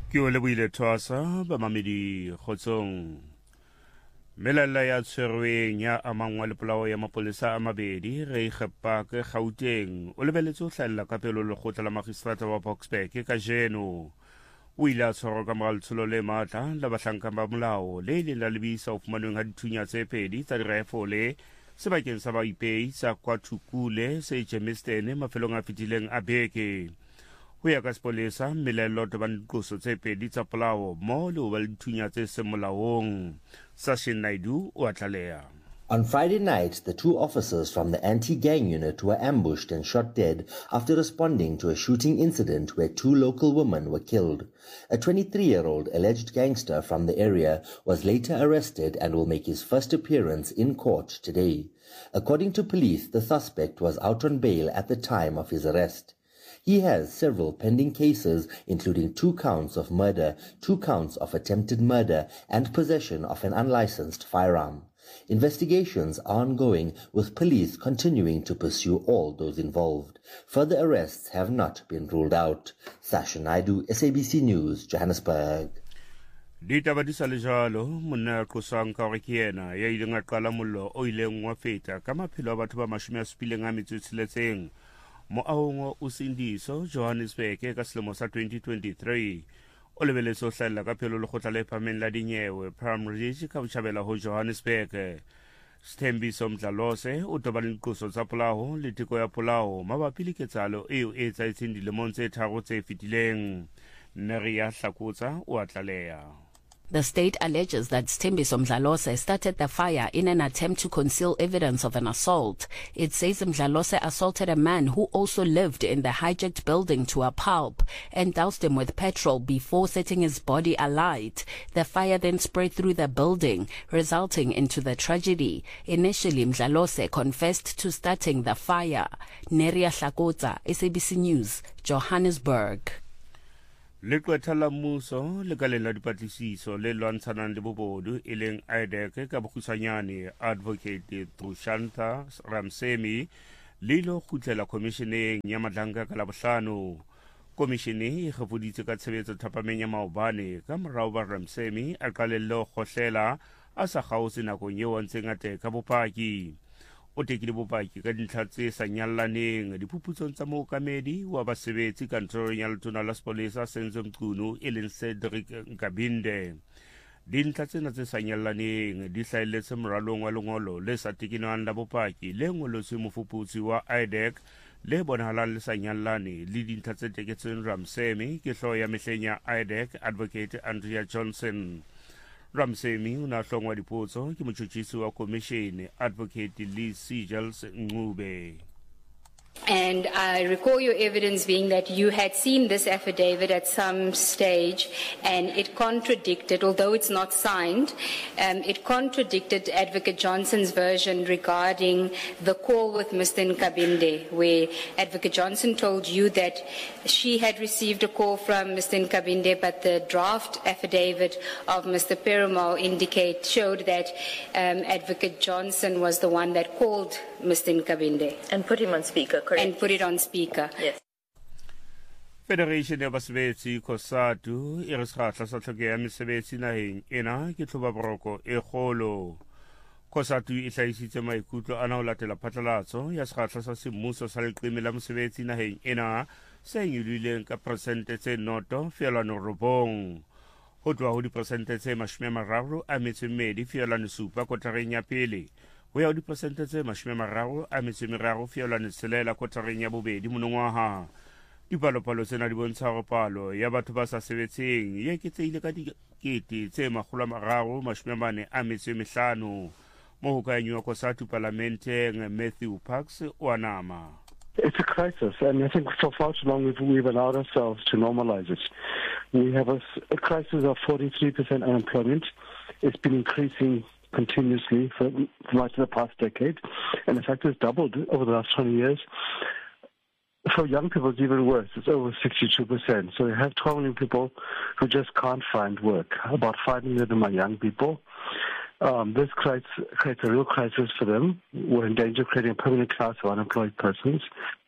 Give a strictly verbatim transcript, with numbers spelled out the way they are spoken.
Ke o lebohile Thwasa bamamedi kgotsong. Melala ya tshwerweng ya amangwa le polao ya mapolesa a mabedi re ikgepa ke Gauteng o lebeletse ho hlahella ka pelo lekgotla la magistrata wa Boksburg ka jeno. O ile a tshwarwa ka mora letsholo le matla la bahlanka ba molao le ileng la lebisa ho fumanweng ha dithunya tse pedi tsa dirifole sebakeng sa baipehi sa KwaThukule se Germiston mafelong a fetileng a beke. Ho ya ka sepolesa melelo tobane diqoso tse pedi tsa polao mo le ho ba le dithunya tse seng molaong. Sashin Naidu o a tlaleha. On Friday night, the two officers from the anti-gang unit were ambushed and shot dead after responding to a shooting incident where two local women were killed. A twenty-three-year-old alleged gangster from the area was later arrested and will make his first appearance in court today. According to police, the suspect was out on bail at the time of his arrest. He has several pending cases, including two counts of murder, two counts of attempted murder, and possession of an unlicensed firearm. Investigations are ongoing, with police continuing to pursue all those involved. Further arrests have not been ruled out. Sasha Naidu, S A B C News, Johannesburg. Ditaba di sa le jalo, monna qosang ka hore ke yena ya ileng a qala mollo o ileng wa feta ka maphelo a batho ba mashome a supileng a metso e tsheletseng mo ahong o Sindiso Johannesburg ka selemo sa twenty twenty-three. O lebeletse ho hlahella ka phelo lekgotla le phahameng la dinyewe Primary ka botjhabela ho Johannesburg. Sthembiso Mdlalose o tobane diqoso tsa polao le teko ya polao mabapi le ketsahalo eo e etsahetseng dilemong tse tharo tse fetileng. Neria Hlakotsa o a tlaleha. The state alleges that Sthembiso Mdlalose started the fire in an attempt to conceal evidence of an assault. It says Mdlalose assaulted a man who also lived in the hijacked building to a pulp and doused him with petrol before setting his body alight. The fire then spread through the building, resulting into the tragedy. Initially, Mdlalose confessed to starting the fire. Neria Hlakotsa, S A B C News, Johannesburg. Le qwetha la mmuso le kaleng la dipatlisiso le lwantshanang le bobodu e leng I D E C ka bokgutshwanyane Advocate Trushanta Ramsemi le ilo kgutlela komisheneng ya Madlanka ka Labohlano. Komishene e kgefuditse ka tshebetso thapameng ya maobane ka morao ba Ramsemi a qalelle ho kgohlela a sa kgaotse nakong eo a ntseng a teka bopaki. O tekile bopaki ka dintlha tse sa nyallaneng diphuputsong tsa mookamedi wa basebetsi kantorong ya letona la sepolesa Senzo Mchunu e leng Cedric Nkabinde. Dintlha tsena tse sa nyallaneng di hlahelletse moralong wa lengolo le sa tekinwang la bopaki le ngoletsweng mofuputsi wa I D E C le bonahalang le sa nyallane le dintlha tse teketsweng Ramsemi ke hlooho ya mehleng ya I D E C Advocate Andrea Johnson. Ramsemi o na hlongwa dipotso ke motjhutjhisi wa komishene Advocate Lee Sejels Ngube. And I recall your evidence being that you had seen this affidavit at some stage and it contradicted, although it's not signed, um, it contradicted Advocate Johnson's version regarding the call with Mister Nkabinde, where Advocate Johnson told you that she had received a call from Mister Nkabinde, but the draft affidavit of Mister Perumal indicate showed that um, Advocate Johnson was the one that called Mister Nkabinde. And put him on speaker, correct? And put it on speaker. Yes. Federation ya basebetsi COSATU e re sekgahla sa tlhokeho ya mesebetsi naheng ena ke tlhobaboroko e kgolo. COSATU e hlahisitse maikutlo ana ho latela phatlalatso ya sekgahla sa semmuso sa leqeme la mosebetsi naheng ena se nyolohileng ka persente tse noto feelwane robong. Ho tloha ho dipersente tse mashome a mararo a metso e mmedi feelwane supa kotareng ya pele. Ho ya ho dipersente tse mashome a mararo a metso e meraro feelwane tshelela kotareng ya bobedi monongwaha. Dipalopalo tsena di bontsha hore palo ya batho ba sa sebetseng e eketsehile ka dikete tse makgolo a mararo mashome a mane a metso e mehlano. Mo ho ka nyuwa COSATU parlamenteng Matthew Parks o anama. It's a crisis, and I think for far too long we've, we've allowed ourselves to normalize it. We have a, a crisis of forty-three percent unemployment. It's been increasing continuously for much of the past decade, and in fact it's doubled over the last twenty years. For young people it's even worse, it's over sixty-two percent. So we have twelve million people who just can't find work. About five million of them are young people. Um, this creates, creates a real crisis for them. We're in danger of creating a permanent class of unemployed persons.